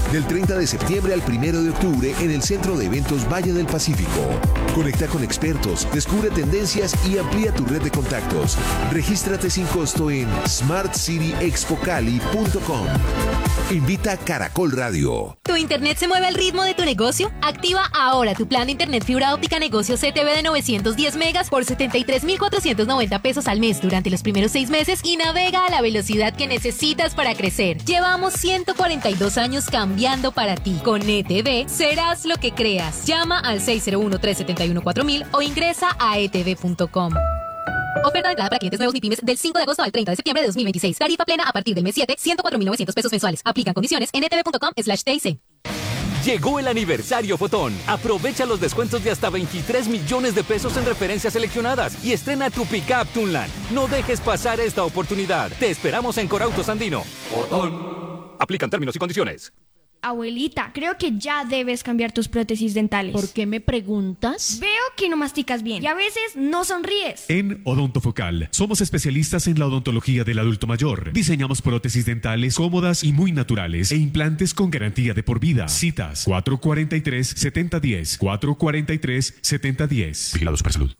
del 30 de septiembre al 1 de octubre en el Centro de Eventos Valle del Pacífico. Conecta con expertos, descubre tendencias y amplía tu red de contactos. Regístrate sin costo en smartcityexpocali.com. Invita a Caracol Radio. ¿Tu internet se mueve al ritmo de tu negocio? Activa ahora tu plan de internet fibra óptica negocio CTV de 910 megas por 73,490 pesos al mes durante los primeros 6 meses y navega a la velocidad que necesitas para crecer. Llevamos 142 años cambiando para ti. Con ETV serás lo que creas. Llama al 601-371-4000 o ingresa a etv.com. Oferta de entrada para clientes nuevos ni pymes del 5 de agosto al 30 de septiembre de 2026. Tarifa plena a partir del mes 7, 104.900 pesos mensuales. Aplican condiciones en etv.com/TIC. Llegó el aniversario Fotón. Aprovecha los descuentos de hasta 23 millones de pesos en referencias seleccionadas y estrena tu pickup Tunland. No dejes pasar esta oportunidad. Te esperamos en Corautos Andino. Fotón. Aplican términos y condiciones. Abuelita, creo que ya debes cambiar tus prótesis dentales. ¿Por qué me preguntas? Veo que no masticas bien y a veces no sonríes. En Odontofocal somos especialistas en la odontología del adulto mayor. Diseñamos prótesis dentales cómodas y muy naturales e implantes con garantía de por vida. Citas 443-7010, 443-7010. Vigilado Supersalud.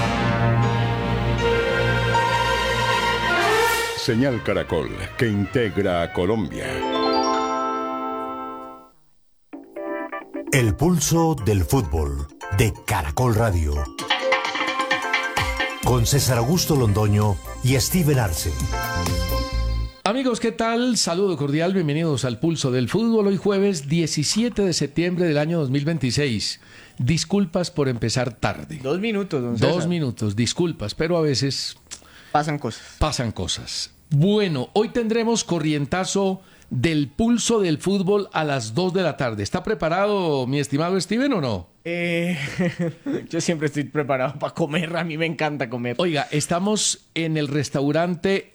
Señal Caracol, que integra a Colombia. El pulso del fútbol de Caracol Radio. Con César Augusto Londoño y Steven Arce. Amigos, ¿qué tal? Saludo cordial, bienvenidos al Pulso del Fútbol. Hoy jueves 17 de septiembre del año 2026. Disculpas por empezar tarde. 2 minutos, don César. 2 minutos, disculpas, pero a veces pasan cosas. Bueno, hoy tendremos corrientazo del Pulso del Fútbol a las 2 de la tarde. ¿Está preparado, mi estimado Steven, o no? Yo siempre estoy preparado para comer, a mí me encanta comer. Oiga, estamos en el restaurante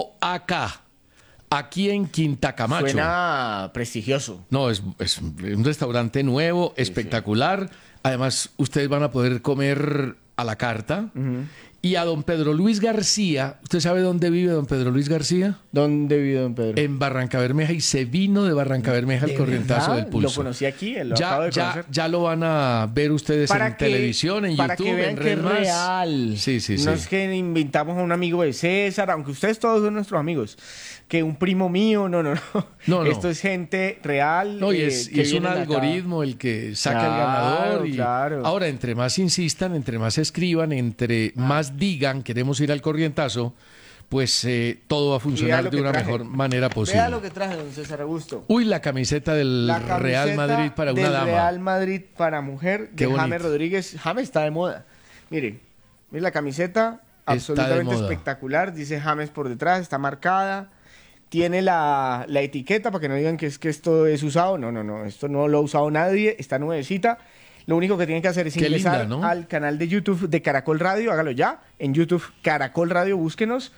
OAK, aquí en Quinta Camacho. Suena prestigioso. No, es un restaurante nuevo, espectacular. Sí. Además, ustedes van a poder comer a la carta. Y a don Pedro Luis García, ¿usted sabe dónde vive don Pedro Luis García? ¿Dónde vive don Pedro? En Barranca Bermeja, y se vino de Barranca Bermeja al corrientazo del Pulso. Lo conocí aquí, lo acabo de conocer. Ya lo van a ver ustedes en televisión, en para YouTube, que vean en que es real. Sí. No es que inventamos a un amigo de César, aunque ustedes todos son nuestros amigos. Que un primo mío, no. Esto es gente real. No, y es un algoritmo el que saca el ganador. Claro. Ahora, entre más insistan, entre más escriban, entre más digan, queremos ir al corrientazo, pues todo va a funcionar de una mejor manera posible. Vea lo que traje, don César Augusto. Uy, la camiseta del Real Madrid para una dama. Real Madrid para mujer, de James Rodríguez. James está de moda. Mire la camiseta, absolutamente espectacular. Dice James por detrás, está marcada. Tiene la etiqueta para que no digan que esto es usado. No, esto no lo ha usado nadie, está nuevecita. Lo único que tienen que hacer es ingresar al canal de YouTube de Caracol Radio, hágalo ya. En YouTube, Caracol Radio, búsquenos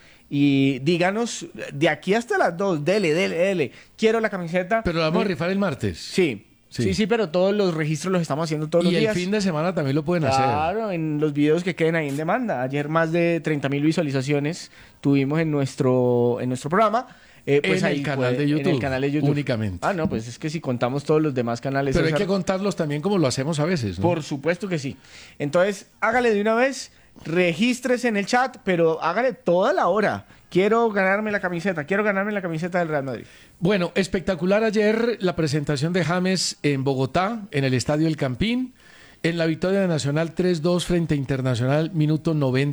y díganos de aquí hasta las 2, dele. Quiero la camiseta. ¿Pero la vamos a rifar el martes? Sí, pero todos los registros los estamos haciendo todos los días. Y el fin de semana también lo pueden hacer. Claro, en los videos que queden ahí en demanda. Ayer más de 30,000 visualizaciones tuvimos en nuestro programa. Pues en el canal de YouTube. En el canal de YouTube. Únicamente. No, pues es que si contamos todos los demás canales... Pero hay que contarlos también como lo hacemos a veces, ¿no? Por supuesto que sí. Entonces, hágale de una vez, regístrese en el chat, pero hágale toda la hora. Quiero ganarme la camiseta del Real Madrid. Bueno, espectacular ayer la presentación de James en Bogotá, en el Estadio El Campín, en la victoria de Nacional 3-2 frente a Internacional, minuto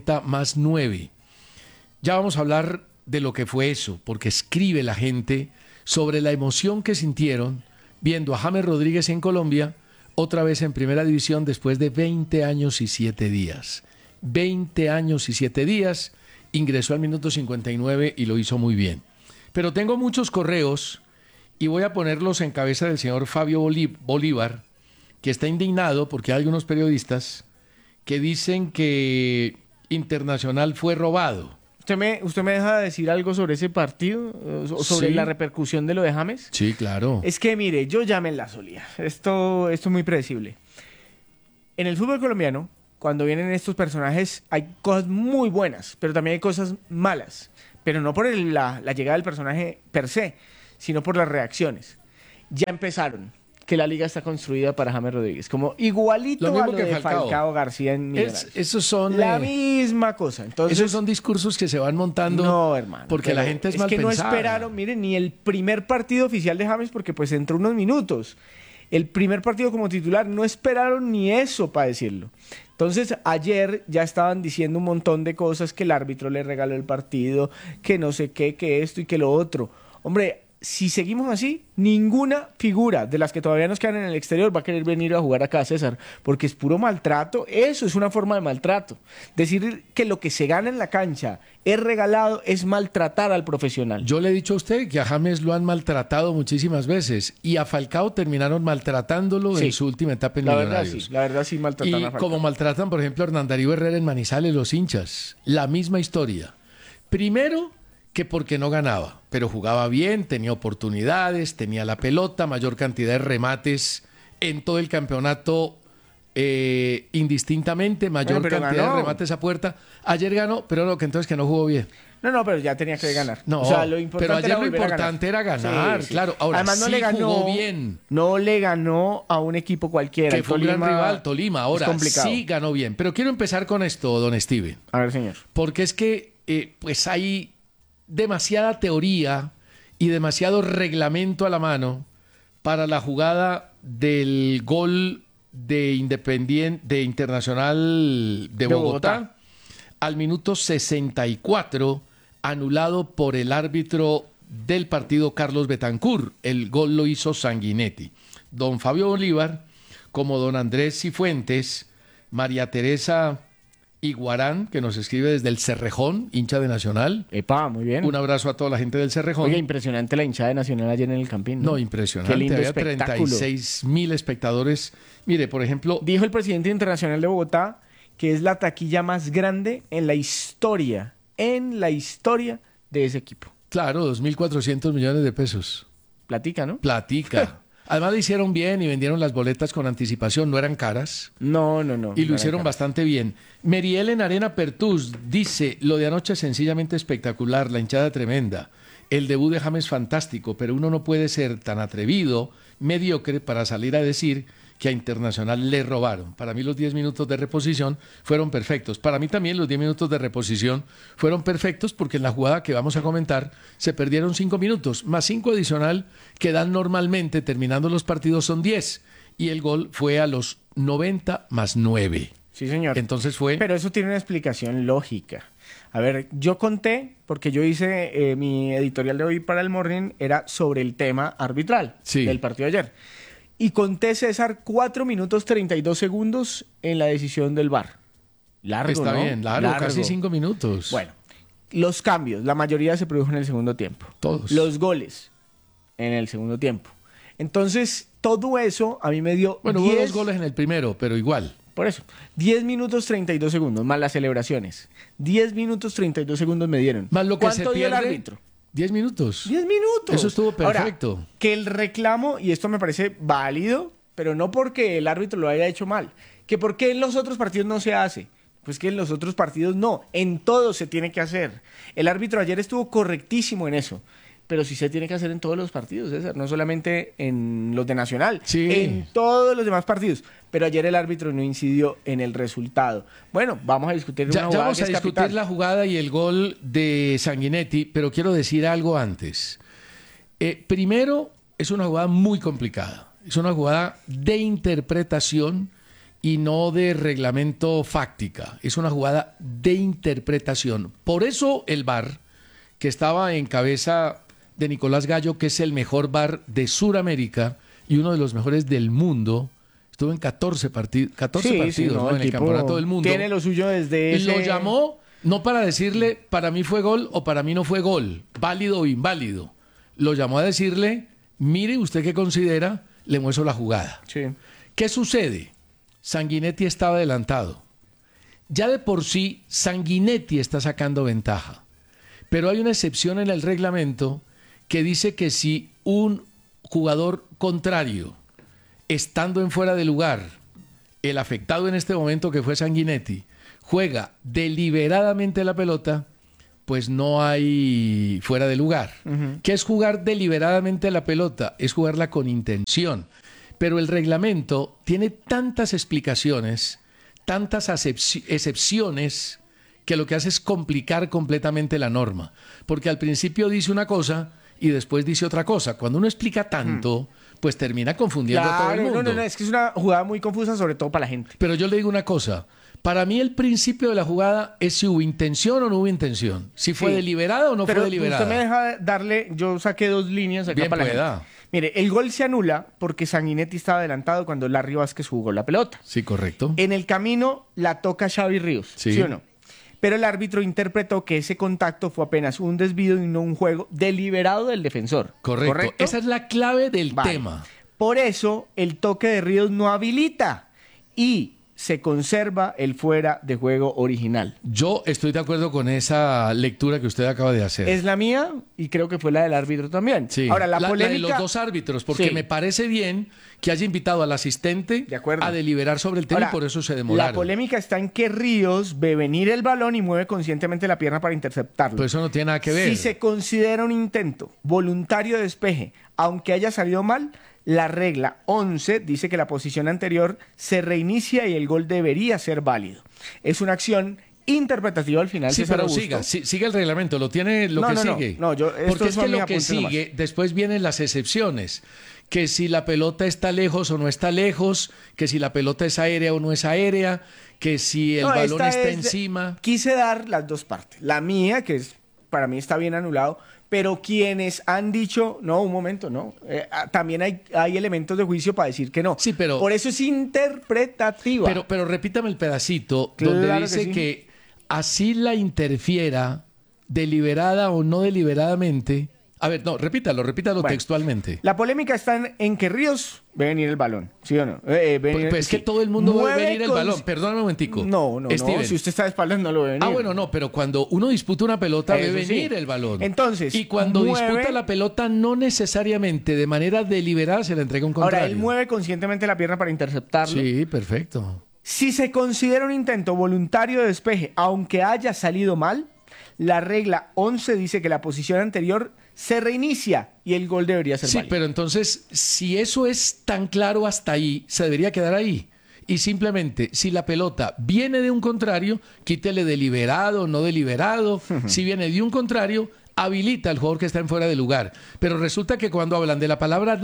90+9. Ya vamos a hablar de lo que fue eso, porque escribe la gente sobre la emoción que sintieron viendo a James Rodríguez en Colombia, otra vez en Primera División después de 20 años y 7 días. 20 años y 7 días, ingresó al minuto 59 y lo hizo muy bien. Pero tengo muchos correos y voy a ponerlos en cabeza del señor Fabio Bolívar, que está indignado porque hay algunos periodistas que dicen que Internacional fue robado. ¿Usted me deja decir algo sobre ese partido? ¿Sobre la repercusión de lo de James? Sí, claro. Es que, mire, yo ya me la solía. Esto es muy predecible. En el fútbol colombiano, cuando vienen estos personajes, hay cosas muy buenas, pero también hay cosas malas. Pero no por la llegada del personaje per se, sino por las reacciones. ya empezaron. Que la liga está construida para James Rodríguez, como igualito lo a lo de Falcao García en Millonarios. Esos son la misma cosa. Entonces, esos son discursos que se van montando. No, hermano. Porque la gente es mal que pensada. No esperaron, miren, ni el primer partido oficial de James, porque pues entró unos minutos. El primer partido como titular, no esperaron ni eso para decirlo. Entonces, ayer ya estaban diciendo un montón de cosas, que el árbitro le regaló el partido, que no sé qué, que esto y que lo otro. Hombre, si seguimos así, ninguna figura de las que todavía nos quedan en el exterior va a querer venir a jugar acá, César, porque es puro maltrato. Eso es una forma de maltrato. Decir que lo que se gana en la cancha es regalado es maltratar al profesional. Yo le he dicho a usted que a James lo han maltratado muchísimas veces y a Falcao terminaron maltratándolo en su última etapa en Millonarios. La verdad sí maltratan a Falcao. Como maltratan, por ejemplo, a Hernán Darío Herrera en Manizales, los hinchas. La misma historia. Primero, que porque no ganaba, pero jugaba bien, tenía oportunidades, tenía la pelota, mayor cantidad de remates en todo el campeonato indistintamente, mayor cantidad de remates a puerta. Ayer ganó, pero no, que entonces que no jugó bien. No, pero ya tenía que ganar. No, o sea, lo importante pero ayer lo importante era ganar, sí. Claro. Ahora, además no sí le ganó, jugó bien. No le ganó a un equipo cualquiera. Que fue un gran rival, Tolima. Ahora sí ganó bien. Pero quiero empezar con esto, don Steven. A ver, señor. Porque es que pues hay demasiada teoría y demasiado reglamento a la mano para la jugada del gol de Internacional de Bogotá al minuto 64, anulado por el árbitro del partido Carlos Betancur. El gol lo hizo Sanguinetti. Don Fabio Bolívar, como don Andrés Cifuentes, María Teresa Iguarán, que nos escribe desde el Cerrejón, hincha de Nacional. Epa, muy bien. Un abrazo a toda la gente del Cerrejón. Oye, impresionante la hinchada de Nacional ayer en el Campín, ¿no? No, impresionante. Qué lindo había espectáculo. 36,000 espectadores. Mire, por ejemplo... Dijo el presidente internacional de Bogotá que es la taquilla más grande en la historia de ese equipo. Claro, 2.400 millones de pesos. Platica, ¿no? Platica. Además lo hicieron bien y vendieron las boletas con anticipación, no eran caras. No. Y lo hicieron bastante bien. Meriel Arena Pertús dice, lo de anoche es sencillamente espectacular, la hinchada tremenda. El debut de James fantástico, pero uno no puede ser tan atrevido, mediocre, para salir a decir que a Internacional le robaron. Para mí los 10 minutos de reposición fueron perfectos. Para mí también los 10 minutos de reposición fueron perfectos porque en la jugada que vamos a comentar se perdieron 5 minutos, más 5 adicional que dan normalmente terminando los partidos son 10. Y el gol fue a los 90 más 9. Sí, señor. Entonces fue... Pero eso tiene una explicación lógica. A ver, yo conté, porque yo hice mi editorial de hoy para el Morning, era sobre el tema arbitral del partido de ayer. Y conté, César, 4 minutos 32 segundos en la decisión del VAR. Largo, Está ¿no? bien, largo, casi 5 minutos. Bueno, los cambios, la mayoría se produjo en el segundo tiempo. Todos. Los goles en el segundo tiempo. Entonces, todo eso a mí me dio... Bueno, hubo 2 goles en el primero, pero igual. Por eso, 10 minutos 32 segundos, más las celebraciones. 10 minutos 32 segundos me dieron. Más lo que ¿Cuánto se dio el pierde? árbitro? 10 minutos. 10 minutos. Eso estuvo perfecto. Ahora, que el reclamo, y esto me parece válido, pero no porque el árbitro lo haya hecho mal, que porque en los otros partidos no se hace. Pues que en los otros partidos no, en todos se tiene que hacer. El árbitro ayer estuvo correctísimo en eso, pero sí se tiene que hacer en todos los partidos, César, no solamente en los de Nacional, en todos los demás partidos. Pero ayer el árbitro no incidió en el resultado. Bueno, vamos a discutir una jugada. Ya vamos a discutir la jugada y el gol de Sanguinetti, pero quiero decir algo antes. Primero, es una jugada muy complicada. Es una jugada de interpretación y no de reglamento fáctica. Es una jugada de interpretación. Por eso el VAR, que estaba en cabeza de Nicolás Gallo, que es el mejor VAR de Sudamérica y uno de los mejores del mundo, estuvo en 14 partidos ¿no? En el campeonato del mundo. Tiene lo suyo desde Lo llamó no para decirle para mí fue gol o para mí no fue gol, válido o inválido. Lo llamó a decirle, mire, usted qué considera, le muestro la jugada. Sí. ¿Qué sucede? Sanguinetti estaba adelantado. Ya de por sí, Sanguinetti está sacando ventaja. Pero hay una excepción en el reglamento que dice que si un jugador contrario, estando en fuera de lugar, el afectado en este momento que fue Sanguinetti, juega deliberadamente la pelota, pues no hay fuera de lugar. ¿Qué es jugar deliberadamente la pelota? Es jugarla con intención. Pero el reglamento tiene tantas explicaciones, tantas excepciones, que lo que hace es complicar completamente la norma. Porque al principio dice una cosa y después dice otra cosa. Cuando uno explica tanto, pues termina confundiendo a todo el mundo. No, es que es una jugada muy confusa, sobre todo para la gente. Pero yo le digo una cosa. Para mí el principio de la jugada es si hubo intención o no hubo intención. Si fue deliberada o no fue deliberada. Usted me deja darle, yo saqué 2 líneas acá para la gente. Mire, el gol se anula porque Sanguinetti estaba adelantado cuando Larry Vázquez jugó la pelota. Sí, correcto. En el camino la toca Xavi Ríos, ¿sí o no? Pero el árbitro interpretó que ese contacto fue apenas un desvío y no un juego deliberado del defensor. Correcto. Esa es la clave del tema. Por eso el toque de Ríos no habilita y se conserva el fuera de juego original. Yo estoy de acuerdo con esa lectura que usted acaba de hacer. Es la mía y creo que fue la del árbitro también. Sí. Ahora, la polémica... La de los 2 árbitros, porque me parece bien que haya invitado al asistente a deliberar sobre el tema. Ahora, y por eso se demoraron. La polémica está en que Ríos ve venir el balón y mueve conscientemente la pierna para interceptarlo. Pues eso no tiene nada que ver. Si se considera un intento voluntario de despeje, aunque haya salido mal, la regla 11 dice que la posición anterior se reinicia y el gol debería ser válido. Es una acción interpretativa al final. Sí, pero siga el reglamento, lo tiene sigue. Porque es que lo que sigue, después vienen las excepciones. Que si la pelota está lejos o no está lejos, que si la pelota es aérea o no es aérea, que si el balón está encima. Quise dar las 2 partes. La mía, que para mí está bien anulado, pero quienes han dicho, no, un momento, no. También hay elementos de juicio para decir que no. Sí, pero... Por eso es interpretativa. Pero repítame el pedacito donde dice que así la interfiera, deliberada o no deliberadamente... A ver, no, repítalo textualmente. La polémica está en que Ríos ve venir el balón, ¿sí o no? Es que todo el mundo ve venir el balón. Perdóname un momentico. No. Si usted está de espaldas no lo ve venir. Bueno, no, pero cuando uno disputa una pelota ve venir el balón. Entonces, y cuando disputa la pelota no necesariamente de manera deliberada se le entrega un contrario. Ahora, él mueve conscientemente la pierna para interceptarlo. Sí, perfecto. Si se considera un intento voluntario de despeje, aunque haya salido mal, la regla 11 dice que la posición anterior se reinicia y el gol debería ser válido. Sí, pero entonces, si eso es tan claro hasta ahí, se debería quedar ahí. Y simplemente, si la pelota viene de un contrario, quítele deliberado, no deliberado. Si viene de un contrario, habilita al jugador que está en fuera de lugar. Pero resulta que cuando hablan de la palabra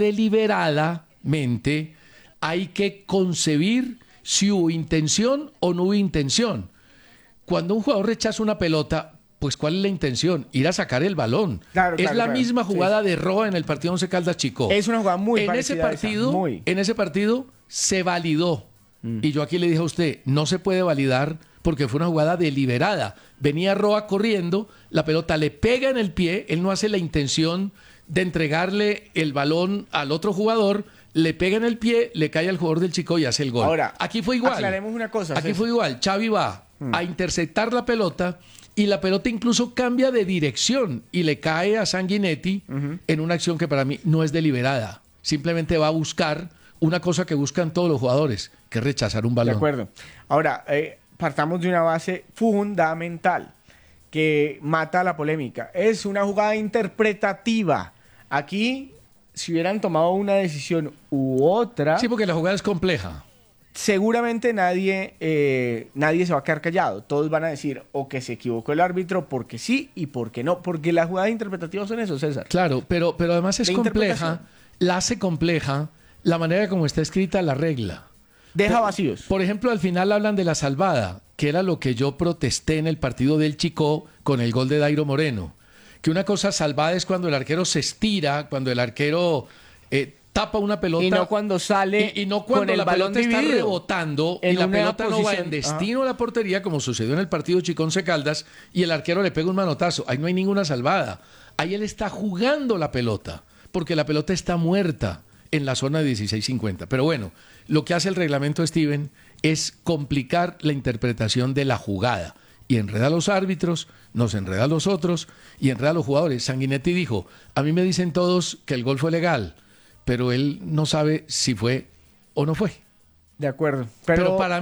deliberadamente, hay que concebir si hubo intención o no hubo intención. Cuando un jugador rechaza una pelota, pues ¿cuál es la intención? Ir a sacar el balón. Es la misma jugada de Roa en el partido Once Caldas Chico. Es una jugada muy parecida en ese partido se validó. Y yo aquí le dije a usted, no se puede validar porque fue una jugada deliberada. Venía Roa corriendo, la pelota le pega en el pie, él no hace la intención de entregarle el balón al otro jugador, le pega en el pie, le cae al jugador del Chico y hace el gol. Ahora, aquí fue igual. Aclaremos una cosa. Aquí fue igual. Xavi va a interceptar la pelota y la pelota incluso cambia de dirección y le cae a Sanguinetti en una acción que para mí no es deliberada. Simplemente va a buscar una cosa que buscan todos los jugadores, que es rechazar un balón. De acuerdo. Ahora, partamos de una base fundamental que mata la polémica. Es una jugada interpretativa. Aquí, si hubieran tomado una decisión u otra... Sí, porque la jugada es compleja. Seguramente nadie se va a quedar callado. Todos van a decir o que se equivocó el árbitro porque sí y porque no. Porque las jugadas interpretativas son eso, César. Claro, pero además es compleja. La hace compleja la manera como está escrita la regla. Deja vacíos. Por ejemplo, al final hablan de la salvada, que era lo que yo protesté en el partido del Chico con el gol de Dairo Moreno. Que una cosa salvada es cuando el arquero se estira, cuando el arquero... tapa una pelota y no cuando sale y no cuando la pelota está rebotando y la pelota no va en destino a la portería, como sucedió en el partido Chico Once Caldas, y el arquero le pega un manotazo. Ahí no hay ninguna salvada. Ahí él está jugando la pelota porque la pelota está muerta en la zona de 16-50. Pero bueno, lo que hace el reglamento, Steven, es complicar la interpretación de la jugada y enreda a los árbitros, nos enreda a los otros y enreda a los jugadores. Sanguinetti dijo, a mí me dicen todos que el gol fue legal, pero él no sabe si fue o no fue. De acuerdo. Pero para mí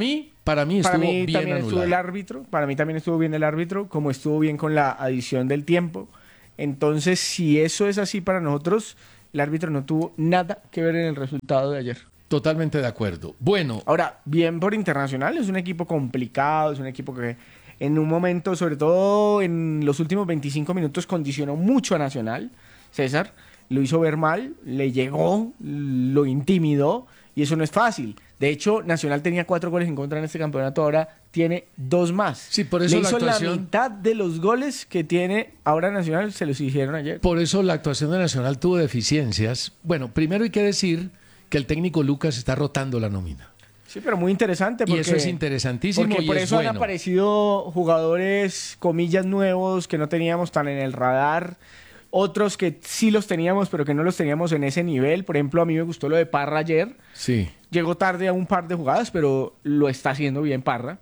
Para mí también anulado. Estuvo el árbitro, para mí también estuvo bien el árbitro, como estuvo bien con la adición del tiempo. Entonces, si eso es así para nosotros, el árbitro no tuvo nada que ver en el resultado de ayer. Totalmente de acuerdo. Bueno. Ahora, bien por Internacional, es un equipo complicado, es un equipo que en un momento, sobre todo en los últimos 25 minutos, condicionó mucho a Nacional. César lo hizo ver mal, le llegó, lo intimidó, y eso no es fácil. De hecho, Nacional tenía 4 goles en contra en este campeonato, ahora tiene 2 más. Sí, por eso le hizo la mitad de los goles que tiene ahora Nacional, se los hicieron ayer. Por eso la actuación de Nacional tuvo deficiencias. Bueno, primero hay que decir que el técnico Lucas está rotando la nómina. Sí, pero muy interesante. Porque, y eso es interesantísimo. Porque por eso han aparecido jugadores, comillas, nuevos que no teníamos tan en el radar. Otros que sí los teníamos, pero que no los teníamos en ese nivel. Por ejemplo, a mí me gustó lo de Parra ayer. Sí. Llegó tarde a un par de jugadas, pero lo está haciendo bien Parra.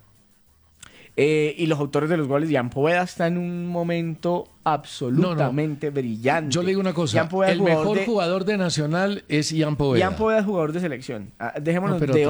Y los autores de los goles, Jan Poveda está en un momento absolutamente brillante. Yo le digo una cosa, el mejor jugador de Nacional es Jan Poveda. Jan Poveda es jugador de selección. Dejémonos de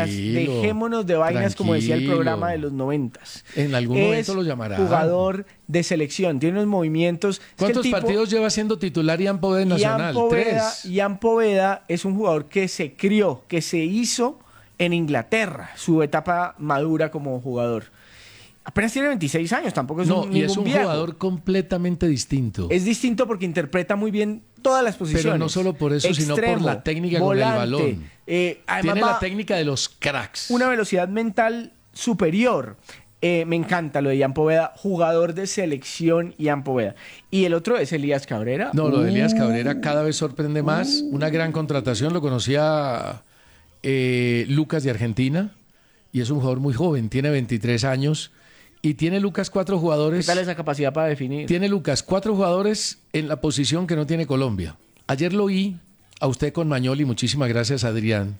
vainas, como decía el programa de los 90s. En algún momento lo llamará. Jugador de selección, tiene unos movimientos. ¿Cuántos partidos lleva siendo titular Jan Poveda en Nacional? 3. Jan Poveda es un jugador que se crió, que se hizo en Inglaterra, su etapa madura como jugador. Apenas tiene 26 años, tampoco es un viejo. Jugador completamente distinto. Es distinto porque interpreta muy bien todas las posiciones. Pero no solo por eso, sino por la técnica volante, con el balón. Tiene la técnica de los cracks. Una velocidad mental superior. Me encanta lo de Jan Poveda, jugador de selección Jan Poveda. Y el otro es Elías Cabrera. No, lo de Elías Cabrera cada vez sorprende más. Una gran contratación, lo conocía Lucas de Argentina. Y es un jugador muy joven, tiene 23 años. Y tiene Lucas 4 jugadores. ¿Qué tal esa capacidad para definir? Tiene Lucas 4 jugadores en la posición que no tiene Colombia. Ayer lo oí a usted con Mañoli, muchísimas gracias, Adrián,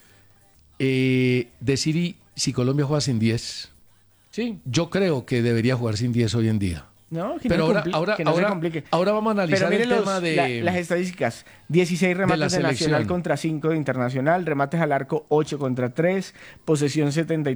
decir si Colombia juega sin 10. Sí. Yo creo que debería jugar sin 10 hoy en día. No, que pero ahora vamos a analizar el tema de las estadísticas. 16 remates de Nacional contra 5 de Internacional, remates al arco 8 contra 3, posesión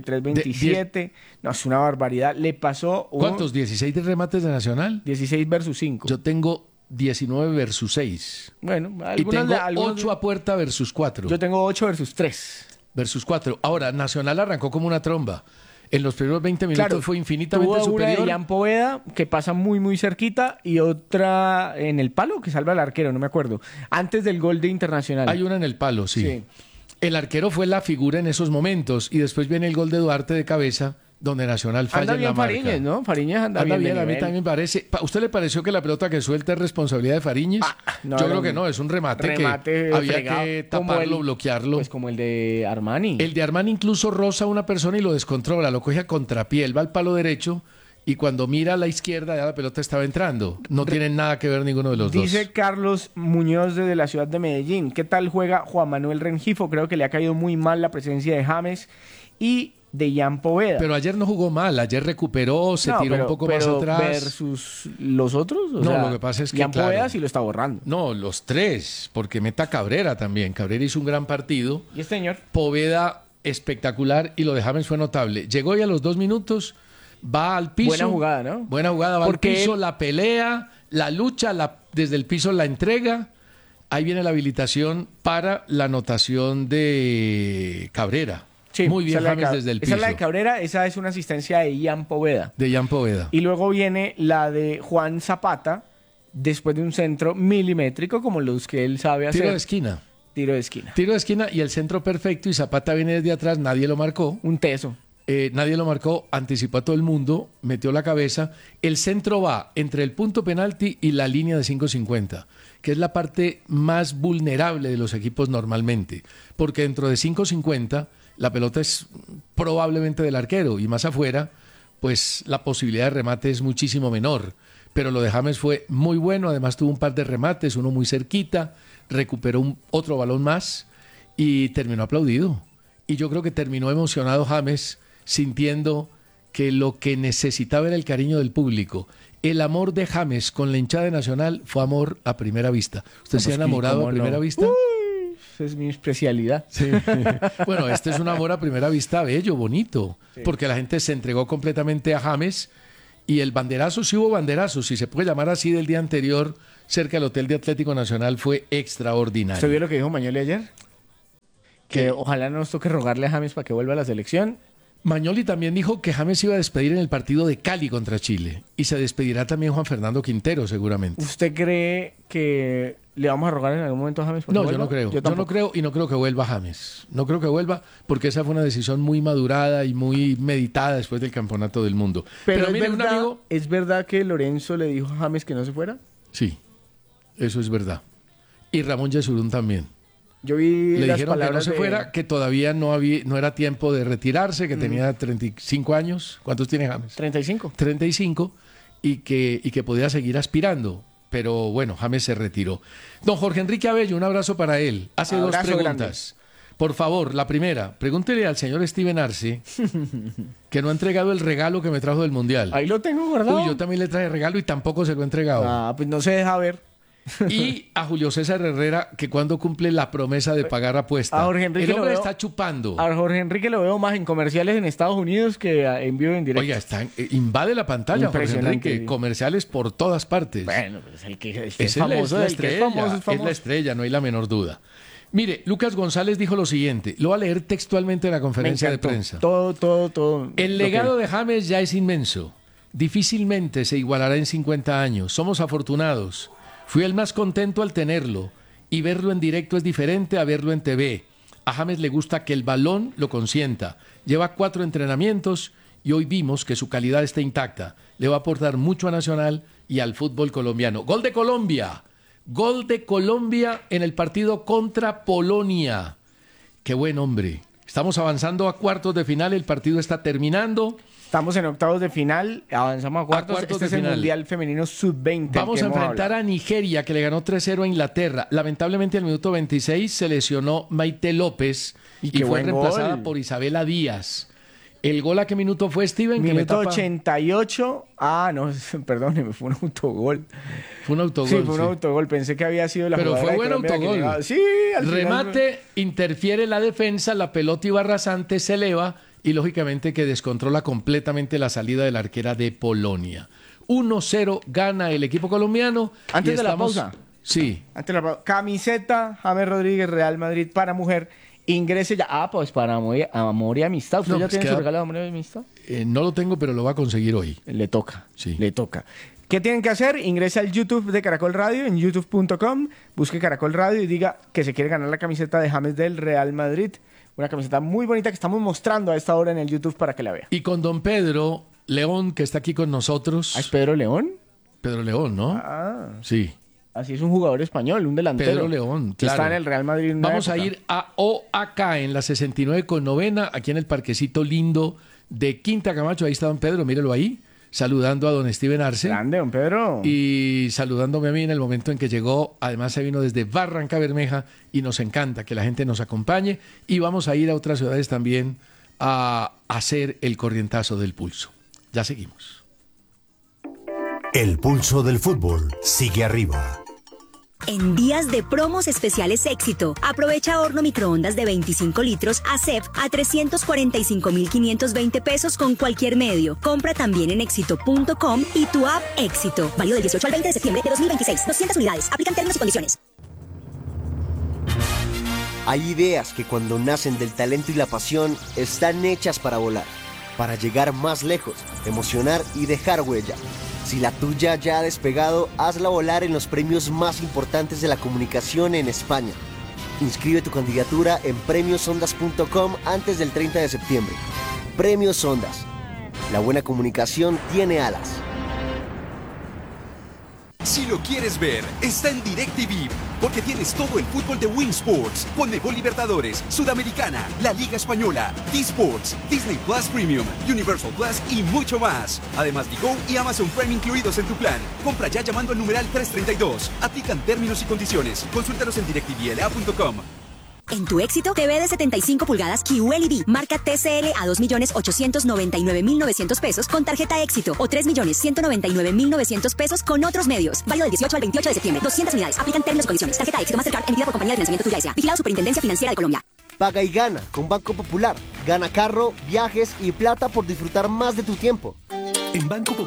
73-27. No, es una barbaridad. Le pasó... ¿Cuántos? ¿16 remates de Nacional? 16 versus 5. Yo tengo 19 versus 6. Bueno, y tengo 8 a puerta versus 4. Yo tengo 8 versus 3. Versus 4. Ahora, Nacional arrancó como una tromba. En los primeros 20 minutos fue infinitamente superior. Una de Jan Poveda que pasa muy, muy cerquita y otra en el palo que salva al arquero, no me acuerdo. Antes del gol de Internacional. Hay una en el palo, sí. El arquero fue la figura en esos momentos y después viene el gol de Duarte de cabeza, donde Nacional falla en la marca. Fariñez, ¿no? Fariñez anda bien. A mí también me parece. ¿A usted le pareció que la pelota que suelta es responsabilidad de Fariñez? No, yo creo que no, es un remate que había que taparlo, bloquearlo. Pues como el de Armani. El de Armani incluso roza a una persona y lo descontrola, lo coge a contrapié, él va al palo derecho y cuando mira a la izquierda ya la pelota estaba entrando. No tienen nada que ver ninguno de los dos. Dice Carlos Muñoz desde la ciudad de Medellín. ¿Qué tal juega Juan Manuel Rengifo? Creo que le ha caído muy mal la presencia de James y de Jan Poveda. Pero ayer no jugó mal, ayer recuperó, tiró un poco más atrás. ¿Versus los otros? Lo que pasa es que Jan Poveda sí lo está borrando. No, los 3, porque meta Cabrera también. Cabrera hizo un gran partido. ¿Y este señor? Poveda espectacular y lo de James fue notable. Llegó ya a los 2 minutos, va al piso. Buena jugada, ¿no? Buena jugada, va al piso, la pelea, la lucha, desde el piso la entrega. Ahí viene la habilitación para la anotación de Cabrera. Sí, muy bien James desde el piso. Esa es la de Cabrera, esa es una asistencia de Jan Poveda. De Jan Poveda. Y luego viene la de Juan Zapata, después de un centro milimétrico, como los que él sabe hacer. Tiro de esquina. Tiro de esquina. Tiro de esquina y el centro perfecto y Zapata viene desde atrás, nadie lo marcó. Un teso. Nadie lo marcó, anticipó a todo el mundo, metió la cabeza. El centro va entre el punto penalti y la línea de 5.50, que es la parte más vulnerable de los equipos normalmente, porque dentro de 5.50 la pelota es probablemente del arquero y más afuera, pues la posibilidad de remate es muchísimo menor. Pero lo de James fue muy bueno, además tuvo un par de remates, uno muy cerquita, recuperó otro balón más y terminó aplaudido. Y yo creo que terminó emocionado James, sintiendo que lo que necesitaba era el cariño del público. El amor de James con la hinchada de Nacional fue amor a primera vista. ¿Usted se ha enamorado a primera vista? Esa es mi especialidad. Sí. Bueno, este es un amor a primera vista bello, bonito, sí. Porque la gente se entregó completamente a James y el banderazo, sí hubo banderazo, si se puede llamar así, del día anterior cerca del Hotel de Atlético Nacional fue extraordinario. ¿Usted vio lo que dijo Mañoli ayer? Que ojalá no nos toque rogarle a James para que vuelva a la selección. Mañoli también dijo que James iba a despedir en el partido de Cali contra Chile y se despedirá también Juan Fernando Quintero seguramente. ¿Usted cree que le vamos a rogar en algún momento a James? No, yo no creo. Yo no creo y no creo que vuelva James. No creo que vuelva porque esa fue una decisión muy madurada y muy meditada después del Campeonato del Mundo. Pero mire, un amigo... ¿Es verdad que Lorenzo le dijo a James que no se fuera? Sí, eso es verdad. Y Ramón Yesurún también. Yo vi le las dijeron que no se de... fuera, que todavía no era tiempo de retirarse, que tenía 35 años. ¿Cuántos tiene James? 35. 35 y que podía seguir aspirando. Pero bueno, James se retiró. Don Jorge Enrique Abello, un abrazo para él. Hace dos preguntas. Grande. Por favor, la primera, pregúntele al señor Steven Arce que no ha entregado el regalo que me trajo del Mundial. Ahí lo tengo guardado. Uy, yo también le traje regalo y tampoco se lo he entregado. Ah, pues no se deja ver. Y a Julio César Herrera, que cuando cumple la promesa de pagar apuesta. A Jorge Enrique el hombre está chupando. A Jorge Enrique lo veo más en comerciales en Estados Unidos que en vivo en directo. Oiga, invade la pantalla Jorge Enrique, comerciales por todas partes. Bueno, pues el que es famoso, es la estrella, no hay la menor duda. Mire, Lucas González dijo lo siguiente, lo voy a leer textualmente en la conferencia de prensa. Todo. El legado de James ya es inmenso. Difícilmente se igualará en 50 años. Somos afortunados. Fui el más contento al tenerlo, y verlo en directo es diferente a verlo en TV. A James le gusta que el balón lo consienta. Lleva 4 entrenamientos y hoy vimos que su calidad está intacta. Le va a aportar mucho a Nacional y al fútbol colombiano. ¡Gol de Colombia! Gol de Colombia en el partido contra Polonia. ¡Qué buen hombre! Estamos avanzando a cuartos de final, el partido está terminando. Estamos en octavos de final, avanzamos a cuartos. Este es el Mundial Femenino Sub-20. Vamos a enfrentar a Nigeria, que le ganó 3-0 a Inglaterra. Lamentablemente, al minuto 26 se lesionó Maite López y fue reemplazada por Isabela Díaz. ¿El gol a qué minuto fue, Steven? Minuto 88. Ah, no, perdóneme, fue un autogol. Fue un autogol. Sí, fue un autogol. Pensé que había sido la jugada. Pero fue buen autogol. Sí, al remate, interfiere la defensa, la pelota iba rasante, se eleva. Y lógicamente que descontrola completamente la salida de la arquera de Polonia. 1-0 gana el equipo colombiano. Antes de la pausa. Sí. Antes de la pausa. Camiseta James Rodríguez, Real Madrid para mujer. Ingrese ya. Ah, pues para amor y amistad. ¿Usted ya tiene su regalo de amor y amistad? No lo tengo, pero lo va a conseguir hoy. Le toca. Sí. Le toca. ¿Qué tienen que hacer? Ingrese al YouTube de Caracol Radio, en youtube.com. Busque Caracol Radio y diga que se quiere ganar la camiseta de James del Real Madrid. Una camiseta muy bonita que estamos mostrando a esta hora en el YouTube para que la vea. Y con don Pedro León, que está aquí con nosotros. ¿Es Pedro León? Pedro León, ¿no? Ah. Sí. Así es un jugador español, un delantero. Pedro León, claro. Está en el Real Madrid. Vamos a ir a OAK en la 69/9, aquí en el parquecito lindo de Quinta Camacho. Ahí está don Pedro, mírelo ahí. Saludando a don Steven Arce. Grande, don Pedro. Y saludándome a mí en el momento en que llegó. Además se vino desde Barranca Bermeja y nos encanta que la gente nos acompañe. Y vamos a ir a otras ciudades también a hacer el corrientazo del pulso. Ya seguimos. El pulso del fútbol sigue arriba. En días de promos especiales Éxito, aprovecha horno microondas de 25 litros ASEP a 345.520 pesos con cualquier medio. Compra también en éxito.com y tu app Éxito. Válido del 18 al 20 de septiembre de 2026. 200 unidades. Aplican términos y condiciones. Hay ideas que cuando nacen del talento y la pasión están hechas para volar, para llegar más lejos, emocionar y dejar huella. Si la tuya ya ha despegado, hazla volar en los premios más importantes de la comunicación en España. Inscribe tu candidatura en premiosondas.com antes del 30 de septiembre. Premios Ondas. La buena comunicación tiene alas. Si lo quieres ver, está en DirecTV, porque tienes todo el fútbol de Win Sports, Conmebol Libertadores, Sudamericana, la Liga Española, D-Sports, Disney Plus Premium, Universal Plus y mucho más. Además, Digo y Amazon Prime incluidos en tu plan. Compra ya llamando al numeral 332. Aplican términos y condiciones. Consúltalos en directvla.com. En tu Éxito, TV de 75 pulgadas QLED, marca TCL a 2.899.900 pesos con tarjeta Éxito o 3.199.900 pesos con otros medios. Válido del 18 al 28 de septiembre. 200 unidades. Aplican términos y condiciones. Tarjeta Éxito Mastercard emitida por Compañía de Financiamiento Tuya S.A. Vigilado Superintendencia Financiera de Colombia. Paga y gana con Banco Popular. Gana carro, viajes y plata por disfrutar más de tu tiempo. En Banco Popular